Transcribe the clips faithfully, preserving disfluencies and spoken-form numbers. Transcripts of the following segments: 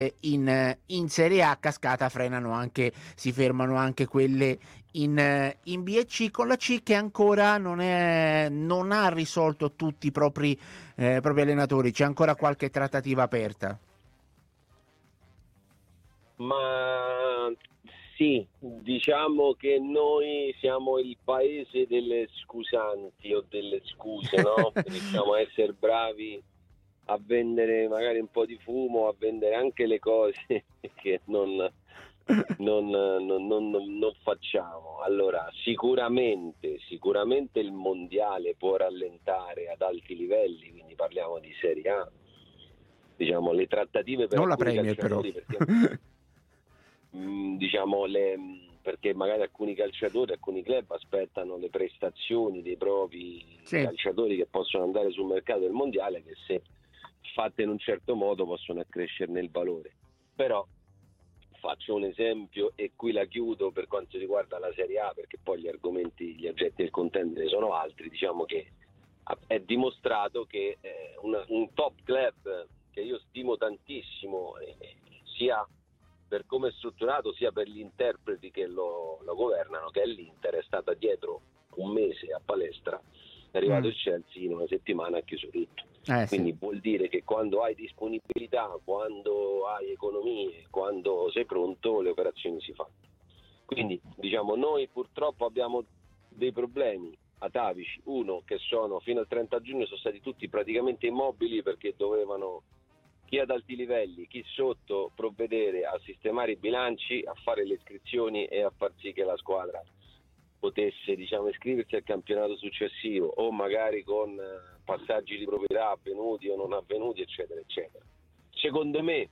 in, in Serie A, cascata frenano anche, si fermano anche quelle in, in B e C, con la C che ancora non, è, non ha risolto tutti i propri, eh, propri allenatori, c'è ancora qualche trattativa aperta. Ma sì, diciamo che noi siamo il paese delle scusanti o delle scuse, no? Iniziamo a essere bravi a vendere magari un po' di fumo, a vendere anche le cose che non, non, non, non, non facciamo. Allora, sicuramente, sicuramente il mondiale può rallentare ad alti livelli, quindi parliamo di Serie A. Diciamo, le trattative per non la alcuni Premier però. calciatori, perché, mh, diciamo, le, perché magari alcuni calciatori, alcuni club aspettano le prestazioni dei propri Sì. calciatori che possono andare sul mercato del mondiale, che se fatte in un certo modo possono accrescerne il valore. Però faccio un esempio e qui la chiudo per quanto riguarda la Serie A, perché poi gli argomenti, gli oggetti del contendere sono altri. Diciamo che è dimostrato che eh, una, un top club che io stimo tantissimo, eh, sia per come è strutturato sia per gli interpreti che lo, lo governano, che è l'Inter, è stata dietro un mese a palestra, è arrivato Mm. il Chelsea, in una settimana ha chiuso tutto. Eh, Quindi sì. vuol dire che quando hai disponibilità, quando hai economie, quando sei pronto, le operazioni si fanno. Quindi diciamo, noi purtroppo abbiamo dei problemi atavici. Uno, che sono fino al trenta giugno sono stati tutti praticamente immobili, perché dovevano, chi ad alti livelli, chi sotto, provvedere a sistemare i bilanci, a fare le iscrizioni e a far sì che la squadra potesse, diciamo, iscriversi al campionato successivo, o magari con passaggi di proprietà avvenuti o non avvenuti, eccetera, eccetera. Secondo me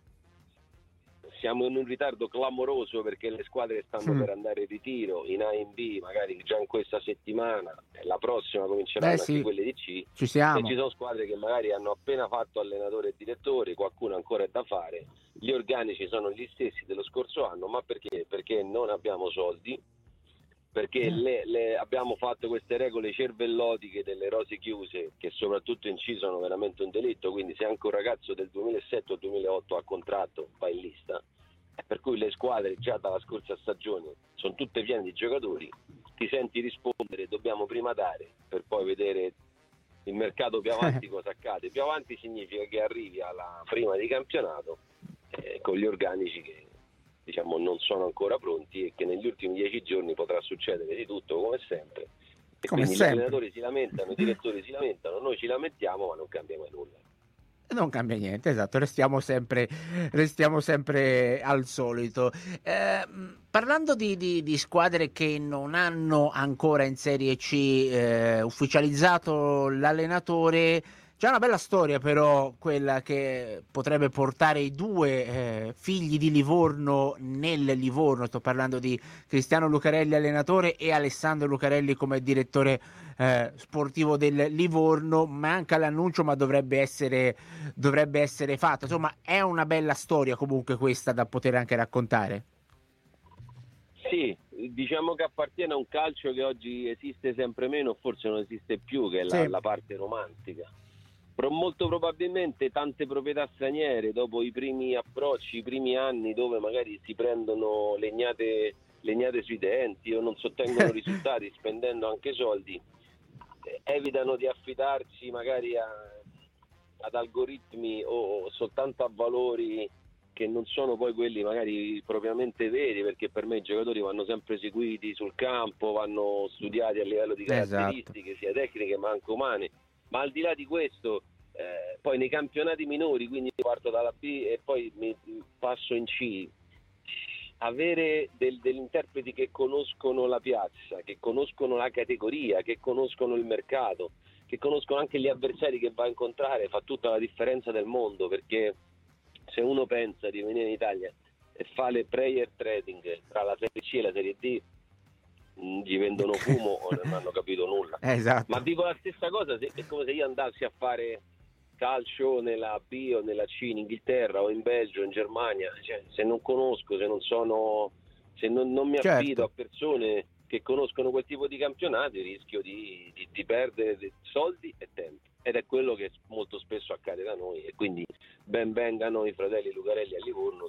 siamo in un ritardo clamoroso, perché le squadre stanno Mm. per andare in ritiro in A e in B, magari già in questa settimana, la prossima cominceranno Eh, anche sì. quelle di C, Ci e siamo. ci sono squadre che magari hanno appena fatto allenatore e direttore, qualcuno ancora è da fare, gli organici sono gli stessi dello scorso anno, ma perché? Perché non abbiamo soldi, perché le, le abbiamo fatto queste regole cervellotiche delle rose chiuse, che soprattutto in C sono veramente un delitto. Quindi se anche un ragazzo del duemilasette o duemilaotto ha contratto, va in lista, per cui le squadre già dalla scorsa stagione sono tutte piene di giocatori, ti senti rispondere dobbiamo prima dare per poi vedere il mercato più avanti cosa accade. Più avanti significa che arrivi alla prima di campionato eh, con gli organici che, diciamo, non sono ancora pronti, e che negli ultimi dieci giorni potrà succedere di tutto, come sempre. E Come quindi sempre. gli allenatori si lamentano, i direttori si lamentano, noi ci lamentiamo, ma non cambia mai nulla. Non cambia niente, esatto, restiamo sempre, restiamo sempre al solito. Eh, parlando di, di, di squadre che non hanno ancora in Serie C eh, ufficializzato l'allenatore, c'è una bella storia però, quella che potrebbe portare i due eh, figli di Livorno nel Livorno. Sto parlando di Cristiano Lucarelli allenatore e Alessandro Lucarelli come direttore eh, sportivo del Livorno. Manca l'annuncio, ma dovrebbe essere dovrebbe essere fatto. Insomma, è una bella storia comunque questa da poter anche raccontare. Sì, diciamo che appartiene a un calcio che oggi esiste sempre meno, forse non esiste più, che è la, Sì. la parte romantica. Però molto probabilmente tante proprietà straniere, dopo i primi approcci, i primi anni dove magari si prendono legnate, legnate sui denti o non sottengono risultati spendendo anche soldi, eh, evitano di affidarsi magari a, ad algoritmi o, o soltanto a valori che non sono poi quelli magari propriamente veri, perché per me i giocatori vanno sempre seguiti sul campo, vanno studiati a livello di caratteristiche, esatto, sia tecniche ma anche umane. Ma al di là di questo, eh, poi nei campionati minori, quindi parto dalla B e poi mi passo in C, avere del, degli interpreti che conoscono la piazza, che conoscono la categoria, che conoscono il mercato, che conoscono anche gli avversari che va a incontrare, fa tutta la differenza del mondo, perché se uno pensa di venire in Italia e fa le player trading tra la Serie C e la Serie D, mh, gli vendono fumo o non hanno capito nulla. Esatto. Ma dico la stessa cosa, se, è come se io andassi a fare calcio nella B o nella C in Inghilterra o in Belgio, in Germania, cioè, se non conosco, se non sono, se non, non mi affido, certo, a persone che conoscono quel tipo di campionati, rischio di, di, di perdere soldi e tempo. ed è quello che molto spesso accade da noi, e quindi ben vengano i fratelli Lucarelli a Livorno